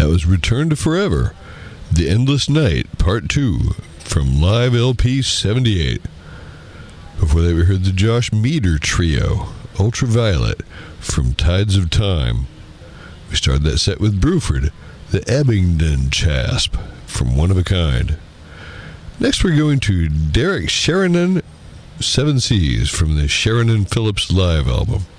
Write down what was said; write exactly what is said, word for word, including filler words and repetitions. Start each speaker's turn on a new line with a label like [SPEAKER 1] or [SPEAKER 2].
[SPEAKER 1] That was Return to Forever, The Endless Night, Part two, from Live L P seventy-eight. Before that, we heard the Josh Meader Trio, Ultraviolet, from Tides of Time. We started that set with Bruford, the Abingdon Chasp, from One of a Kind. Next, we're going to Derek Sherrinan, Seven Seas, from the Sherrinan Phillips Live album.